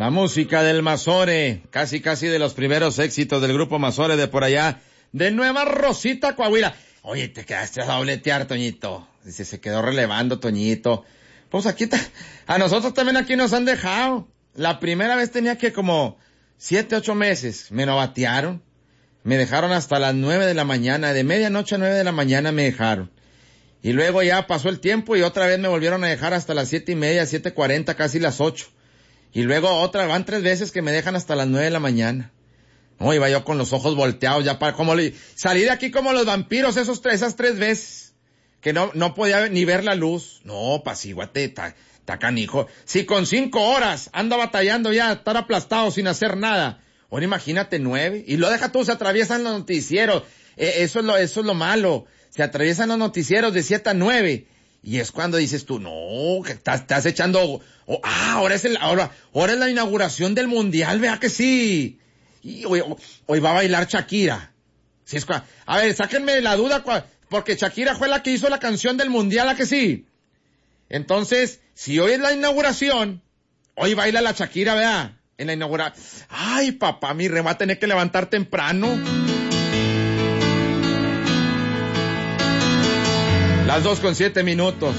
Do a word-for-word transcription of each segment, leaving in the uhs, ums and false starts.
La música del Mazore, casi casi de los primeros éxitos del grupo Mazore de por allá, de Nueva Rosita, Coahuila. Oye, te quedaste a dobletear, Toñito. Dice, se quedó relevando, Toñito. Pues aquí, ta- a nosotros también aquí nos han dejado. La primera vez tenía que como siete, ocho meses. Me novatearon. Me dejaron hasta las nueve de la mañana. De medianoche a nueve de la mañana me dejaron. Y luego ya pasó el tiempo y otra vez me volvieron a dejar hasta las siete y media, siete cuarenta, casi las ocho. Y luego otra, van tres veces que me dejan hasta las nueve de la mañana. No, iba yo con los ojos volteados ya para, como le, salí de aquí como los vampiros esos tres, esas tres veces. Que no, no podía ni ver la luz. No, pasíguate, está, está canijo. Si con cinco horas anda batallando ya, estar aplastado sin hacer nada. Ahora imagínate nueve. Y lo deja tú, se atraviesan los noticieros. Eh, eso es lo, eso es lo malo. Se atraviesan los noticieros de siete a nueve. Y es cuando dices tú, no, que estás, estás echando, oh, ah, ahora es el, ahora, ahora es la inauguración del mundial, vea que sí. Y hoy, hoy va a bailar Shakira. Sí, es cua, a ver, sáquenme la duda, cua, porque Shakira fue la que hizo la canción del mundial, ¿a que sí? Entonces, si hoy es la inauguración, hoy baila la Shakira, vea, en la inauguración. Ay, papá, mi re, va a tener que levantar temprano. Las dos con siete minutos.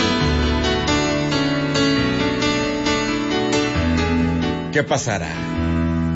¿Qué pasará?